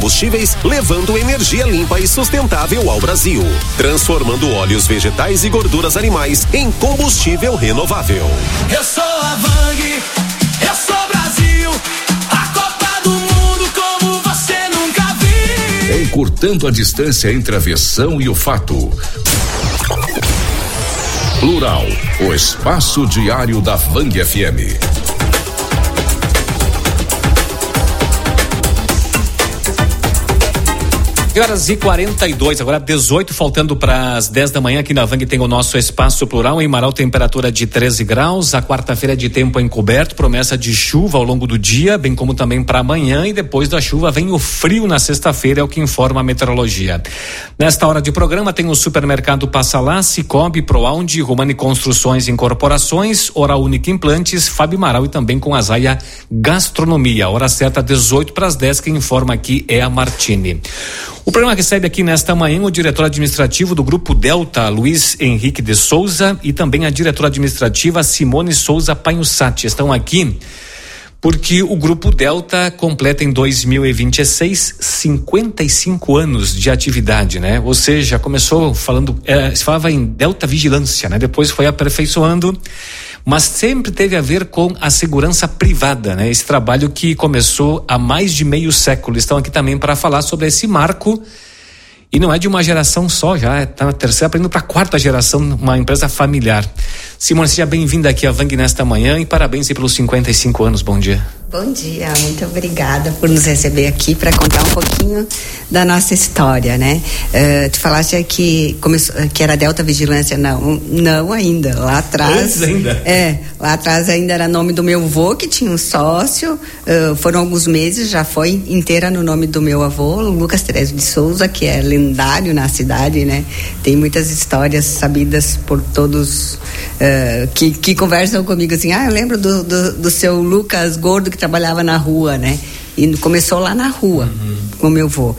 Combustíveis, levando energia limpa e sustentável ao Brasil, transformando óleos vegetais e gorduras animais em combustível renovável. Eu sou a Vang, eu sou Brasil, a Copa do Mundo como você nunca viu. Encurtando a distância entre a versão e o fato. Plural, o espaço diário da Vang FM. 9h42, agora 18, faltando para as 10 da manhã. Aqui na Vang tem o nosso espaço plural. Em Marau, temperatura de 13 graus. A quarta-feira de tempo encoberto, promessa de chuva ao longo do dia, bem como também para amanhã. E depois da chuva vem o frio na sexta-feira, é o que informa a meteorologia. Nesta hora de programa tem o supermercado Passa Lá, Cicobi, Proaund, Romani Construções e Incorporações, Hora Única Implantes, Fábio Marau e também com a Zaia Gastronomia. Hora certa 18 para as 10, quem informa aqui é a Martini. O programa recebe aqui nesta manhã o diretor administrativo do Grupo Delta, Luiz Henrique de Souza, e também a diretora administrativa Simone Souza Panhussati. Estão aqui porque o Grupo Delta completa em 2026 55 anos de atividade, né? Ou seja, começou se falava em Delta Vigilância, né? Depois foi aperfeiçoando, mas sempre teve a ver com a segurança privada, né? Esse trabalho que começou há mais de meio século. Estão aqui também para falar sobre esse marco, e não é de uma geração só, já está na terceira, indo para a quarta geração, uma empresa familiar. Simone, seja bem-vinda aqui à Vang nesta manhã e parabéns aí pelos 55 anos, bom dia. Bom dia, muito obrigada por nos receber aqui para contar um pouquinho da nossa história, né? Tu falaste que era Delta Vigilância, não ainda, lá atrás. Lá atrás ainda era nome do meu avô, que tinha um sócio, foram alguns meses, já foi inteira no nome do meu avô, Lucas Terésio de Souza, que é lendário na cidade, né? Tem muitas histórias sabidas por todos que conversam comigo assim, eu lembro do seu Lucas gordo que trabalhava na rua, né? E começou lá na rua, com meu avô.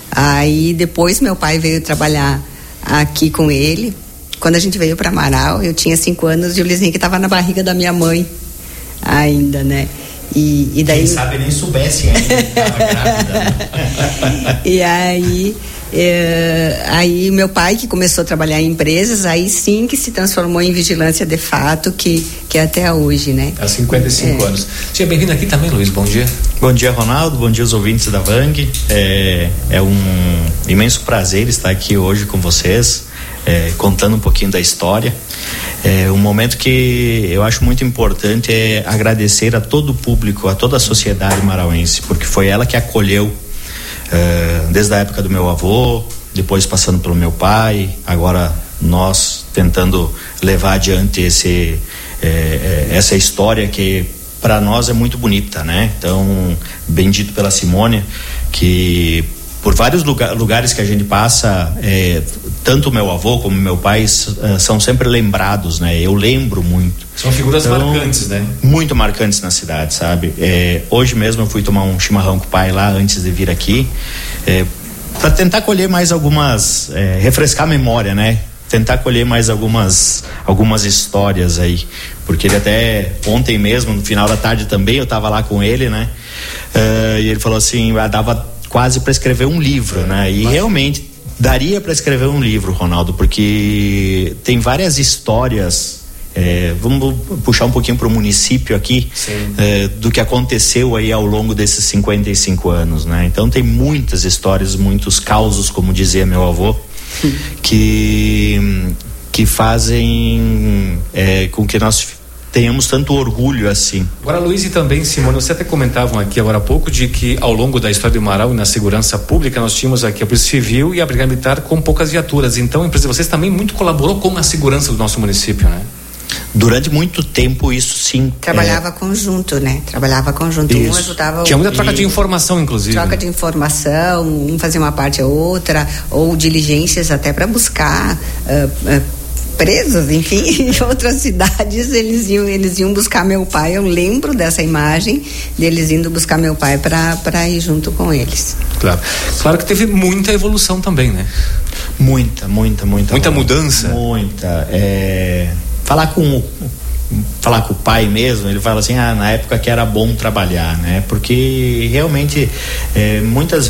Aí depois meu pai veio trabalhar aqui com ele. Quando a gente veio para Marau, eu tinha 5 anos e o Luiz Henrique estava na barriga da minha mãe ainda, né? E daí... Quem sabe nem soubesse ainda que estava grávida. E aí meu pai, que começou a trabalhar em empresas, aí sim que se transformou em vigilância de fato, que é até hoje, né? Há 55 anos. Seja bem-vindo aqui também, Luiz, bom dia. Bom dia, Ronaldo, bom dia aos ouvintes da Vang. É um imenso prazer estar aqui hoje com vocês, contando um pouquinho da história. Um momento que eu acho muito importante é agradecer a todo o público, a toda a sociedade marauense, porque foi ela que acolheu desde a época do meu avô, depois passando pelo meu pai, agora nós tentando levar adiante essa história que para nós é muito bonita, né? Então, bendito pela Simone, que por vários lugares que a gente passa, tanto o meu avô como o meu pai são sempre lembrados, né? Eu lembro muito. São figuras marcantes, né? Muito marcantes na cidade, sabe? Hoje mesmo eu fui tomar um chimarrão com o pai lá antes de vir aqui, para tentar colher mais algumas, refrescar a memória, né? Tentar colher mais algumas histórias aí, porque ele até ontem mesmo, no final da tarde também, eu tava lá com ele, né? E ele falou assim, dava quase para escrever um livro, né? E realmente daria para escrever um livro, Ronaldo, porque tem várias histórias. Vamos puxar um pouquinho para o município aqui, do que aconteceu aí ao longo desses 55 anos, né? Então tem muitas histórias, muitos causos, como dizia meu avô, que fazem com que nós tenhamos tanto orgulho assim. Agora, Luiz e também Simone, vocês até comentavam aqui agora há pouco de que ao longo da história do Marau e na segurança pública nós tínhamos aqui a Polícia Civil e a Brigada Militar com poucas viaturas. Então a empresa de vocês também muito colaborou com a segurança do nosso município, né? Durante muito tempo isso sim. Trabalhava conjunto, né? Trabalhava conjunto. Isso. Um ajudava. Tinha muita troca de informação, inclusive. Troca de informação, um fazia uma parte a outra, ou diligências até para buscar presos, enfim, em outras cidades eles iam buscar meu pai. Eu lembro dessa imagem deles indo buscar meu pai para ir junto com eles. Claro que teve muita evolução também, né? Muita mudança. Muita. Falar com o pai mesmo, ele fala assim, na época que era bom trabalhar, né? Porque realmente muitas